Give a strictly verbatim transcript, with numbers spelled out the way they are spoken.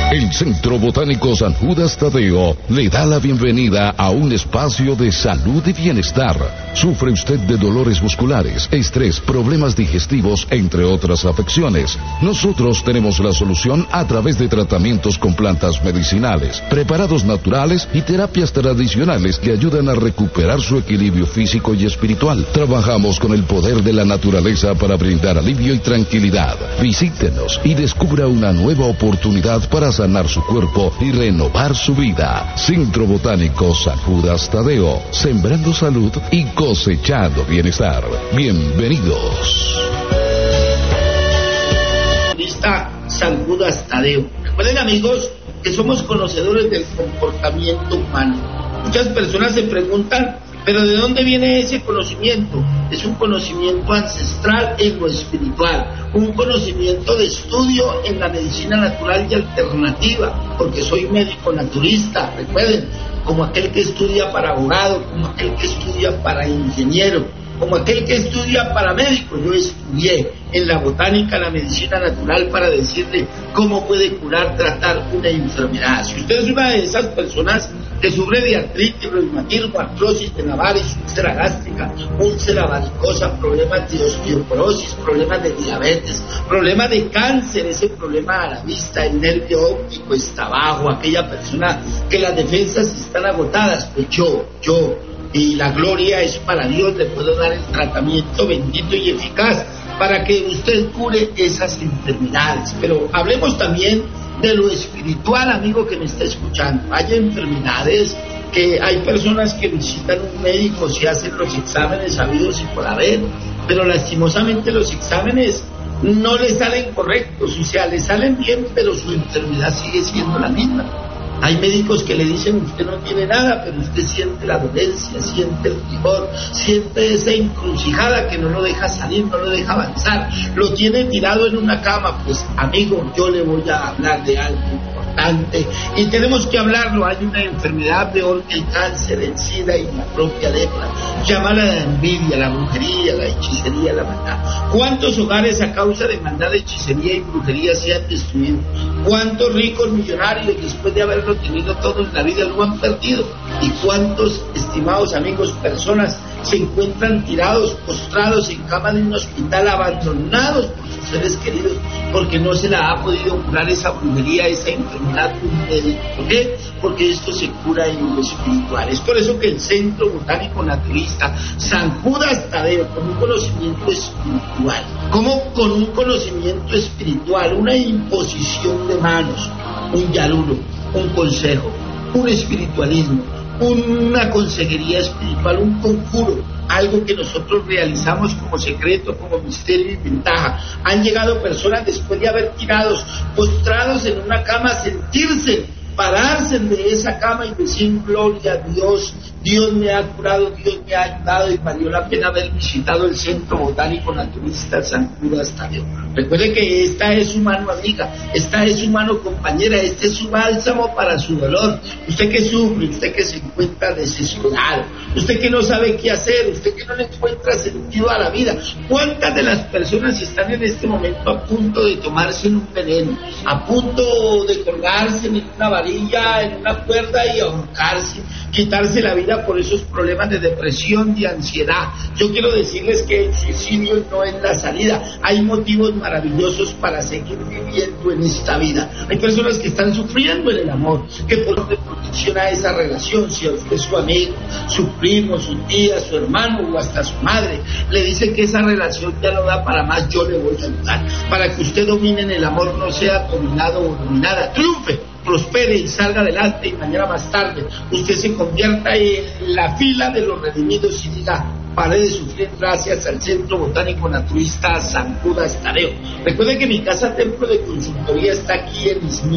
El Centro Botánico San Judas Tadeo le da la bienvenida a un espacio de salud y bienestar. ¿Sufre usted de dolores musculares, estrés, problemas digestivos, entre otras afecciones? Nosotros tenemos la solución a través de tratamientos con plantas medicinales, preparados naturales y terapias tradicionales que ayudan a recuperar su equilibrio físico y espiritual. Trabajamos con el poder de la naturaleza para brindar alivio y tranquilidad. Visítenos y descubra una nueva oportunidad para sanar su cuerpo y renovar su vida. Centro Botánico San Judas Tadeo, sembrando salud y cosechando bienestar. Bienvenidos. Lista San Judas Tadeo. Recuerden, amigos, que somos conocedores del comportamiento humano. Muchas personas se preguntan, ¿pero de dónde viene ese conocimiento? Es un conocimiento ancestral en lo espiritual, un conocimiento de estudio en la medicina natural y alternativa, porque soy médico naturista, recuerden, como aquel que estudia para abogado, como aquel que estudia para ingeniero, como aquel que estudia para médico. Yo estudié en la botánica, la medicina natural, para decirle cómo puede curar, tratar una enfermedad. Si usted es una de esas personas que sufre de artritis, reumatismo, artrosis de Navaris, úlcera gástrica, úlcera varicosa, problemas de osteoporosis, problemas de diabetes, problemas de cáncer, ese problema a la vista, el nervio óptico está bajo, aquella persona que las defensas están agotadas, pues yo, yo, y la gloria es para Dios, le puedo dar el tratamiento bendito y eficaz para que usted cure esas enfermedades. Pero hablemos también de lo espiritual, amigo que me está escuchando. Hay enfermedades que hay personas que visitan un médico, se hacen los exámenes habidos y por haber, pero lastimosamente los exámenes no le salen correctos, o sea, le salen bien, pero su enfermedad sigue siendo la misma. Hay médicos que le dicen, usted no tiene nada, pero usted siente la dolencia, siente el rigor, siente esa encrucijada que no lo deja salir, no lo deja avanzar, lo tiene tirado en una cama. Pues, amigo, yo le voy a hablar de algo importante y tenemos que hablarlo. Hay una enfermedad peor que el cáncer, el SIDA y la propia lepra. Llámala la envidia, la brujería, la hechicería, la maldad. ¿Cuántos hogares a causa de maldad, hechicería y brujería se han destruido? ¿Cuántos ricos millonarios, después de haberlo tenido todo en la vida, lo han perdido? ¿Y cuántos, estimados amigos, personas se encuentran tirados, postrados en cama de un hospital, abandonados por sus seres queridos, porque no se la ha podido curar esa brujería, esa enfermedad un médico? ¿Por qué? Porque esto se cura en lo espiritual. Es por eso que el Centro Botánico Naturista San Judas Tadeo, con un conocimiento espiritual, como con un conocimiento espiritual, una imposición de manos, un yarulo, un consejo, un espiritualismo, una consejería espiritual, un conjuro, algo que nosotros realizamos como secreto, como misterio y ventaja. Han llegado personas después de haber tirados, postrados en una cama, a sentirse, pararse de esa cama y decir, gloria a Dios, Dios me ha curado, Dios me ha ayudado, y valió la pena haber visitado el Centro Botánico Naturista San Judas Tadeo. Recuerde que esta es su mano amiga, esta es su mano compañera, este es su bálsamo para su dolor. Usted que sufre, usted que se encuentra desesperado, usted que no sabe qué hacer, usted que no le encuentra sentido a la vida. ¿Cuántas de las personas están en este momento a punto de tomarse un veneno, a punto de colgarse en una varilla, en una cuerda y ahorcarse, quitarse la vida por esos problemas de depresión, de ansiedad? Yo quiero decirles que el suicidio no es la salida. Hay motivos maravillosos para seguir viviendo en esta vida. Hay personas que están sufriendo en el amor, que por donde protecciona esa relación, si a usted su amigo, su primo, su tía, su hermano o hasta su madre le dice que esa relación ya no da para más, yo le voy a ayudar para que usted domine en el amor, no sea dominado o dominada, triunfe, prospere y salga adelante, y mañana más tarde usted se convierta en la fila de los redimidos y diga, paré de sufrir gracias al Centro Botánico Naturista San Judas Tadeo. Recuerde que mi casa templo de consultoría está aquí en Izmir.